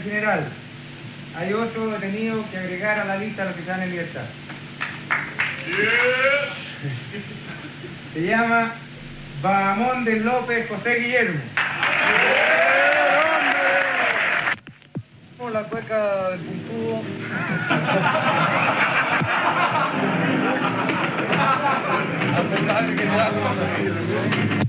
general. Hay 8 detenidos que agregar a la lista de los que están en libertad. Se llama Bahamondes López José Guillermo. La cueca del puntudo. A pesar de que sea